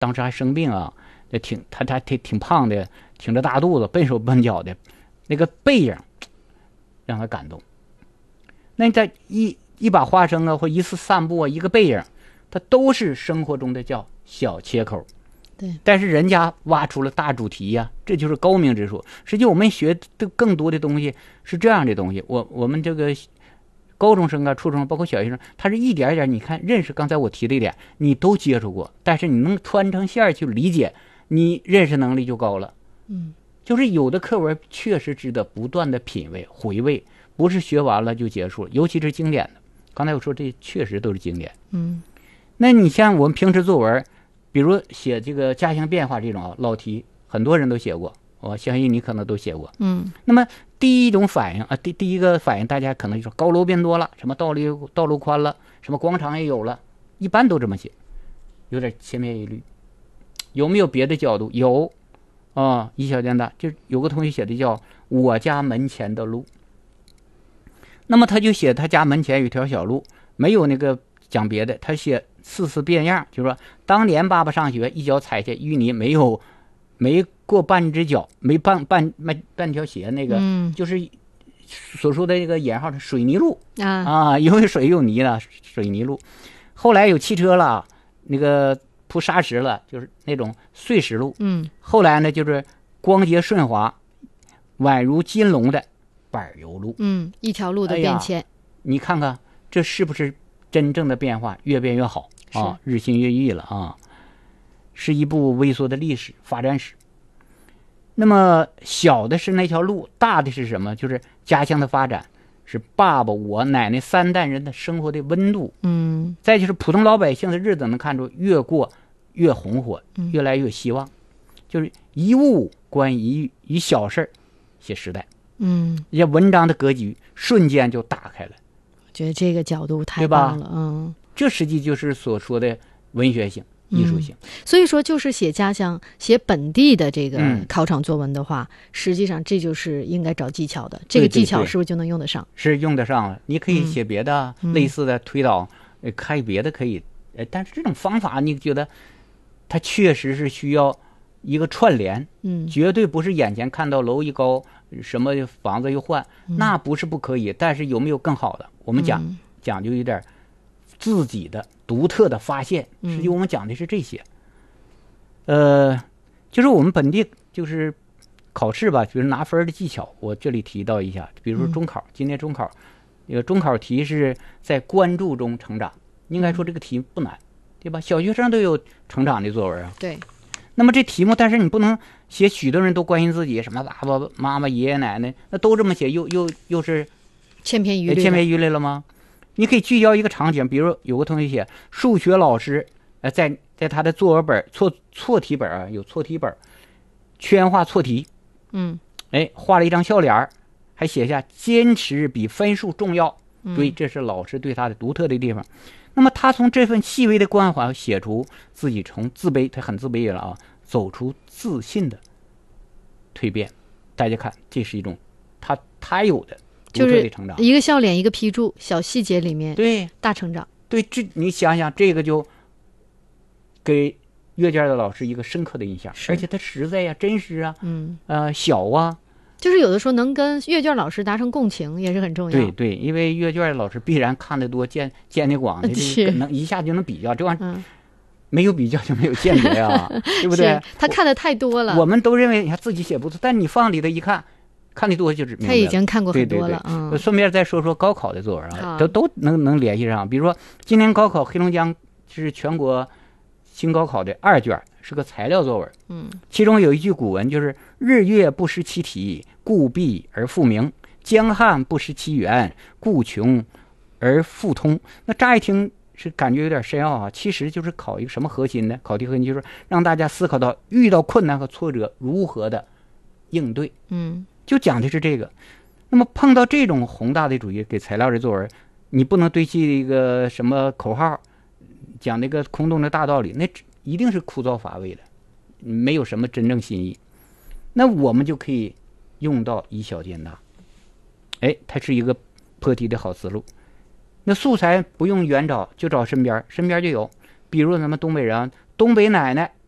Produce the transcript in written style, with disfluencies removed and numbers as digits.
当时还生病啊，他挺胖的，挺着大肚子，笨手笨脚的，那个背影让他感动。那在一把花生啊，或一次散步啊，一个背影，它都是生活中的叫小切口。 对， 但是人家挖出了大主题呀，这就是高明之处。实际我们学的更多的东西是这样的东西，我们这个高中生啊、初中生，包括小学生，他是一点一点，你看认识刚才我提的一点，你都接触过，但是你能穿成线去理解，你认识能力就高了。就是有的课文确实值得不断的品味、回味，不是学完了就结束了，尤其是经典的。刚才我说这确实都是经典。那你像我们平时作文，比如写这个家乡变化这种啊老题，很多人都写过，我相信你可能都写过。那么第一种反应啊，第一个反应，大家可能就说高楼变多了，什么道路宽了，什么广场也有了，一般都这么写，有点千篇一律。有没有别的角度？有啊，以小见大，就有个同学写的叫我家门前的路。那么他就写他家门前有一条小路，没有那个讲别的，他写四次变样，就是说当年爸爸上学一脚踩下淤泥，没过半只脚，没半条鞋，那个就是所说的这个引号是水泥路啊，因为水有泥了，水泥路。后来有汽车了，那个铺砂石了，就是那种碎石路。后来呢就是光洁顺滑，宛如金龙的柏油路。 一条路的变迁。 你看看这是不是真正的变化，越变越好啊，日新月异了啊，是一部微缩的历史发展史。那么小的是那条路，大的是什么？就是家乡的发展，是爸爸我奶奶三代人的生活的温度。再就是普通老百姓的日子能看出越过越红火，越来越希望。就是一物观一域，以小事写时代。一些文章的格局瞬间就打开了。 我觉得这个角度太棒了。 这实际就是所说的文学性、艺术性。 所以说，就是写家乡、写本地的这个考场作文的话，实际上这就是应该找技巧的。这个技巧是不是就能用得上？ 是用得上了。你可以写别的类似的推导，开别的可以，但是这种方法你觉得它确实是需要一个串联，绝对不是眼前看到楼一高，什么房子又换，那不是不可以，但是有没有更好的？我们讲究一点自己的独特的发现，实际我们讲的是这些。就是我们本地就是考试吧，就是拿分的技巧，我这里提到一下，比如说中考，今年中考，中考题是在关注中成长，应该说这个题不难，对吧？小学生都有成长的作文啊。 对。 那么这题目，但是你不能写许多人都关心自己，什么爸爸妈妈爷爷奶奶，那都这么写，又是千篇一律了吗？你可以聚焦一个场景，比如有个同学写数学老师在他的作文本错题本啊，有错题本，圈画错题，画了一张笑脸，还写下坚持比分数重要，所以这是老师对他的独特的地方。那么他从这份细微的关怀写出自己从自卑，他很自卑了啊，走出自信的蜕变。大家看，这是一种他有的独特的成长， 就是一个笑脸，一个批注，小细节里面对大成长。 对，这你想想，这个就给阅卷的老师一个深刻的印象，而且他实在呀、真实啊，小啊。 就是有的时候能跟阅卷老师达成共情也是很重要。 对，因为阅卷老师必然看得多、见得广，能一下就能比较，这玩意儿没有比较就没有见解啊，对不对？ 他看的太多了。 我们都认为你看自己写不错，但你放里头一看，看得多就是明白了。 他已经看过很多了。 对。顺便再说说高考的作文啊，都能联系上。比如说今年高考，黑龙江是全国新高考的2卷，是个材料作文。其中有一句古文，就是日月不识其体，故闭而复明；江汉不识其源，故穷而复通。那乍一听是感觉有点深奥啊，其实就是考一个什么核心呢？考题核心就是让大家思考到遇到困难和挫折如何的应对。就讲的是这个。那么碰到这种宏大的主义，给材料的作文，你不能堆砌一个什么口号，讲那个空洞的大道理，那一定是枯燥乏味的，没有什么真正新意。那我们就可以用到以小见大，它是一个破题的好思路。那素材不用远找，就找身边就有。比如咱们东北人，东北奶奶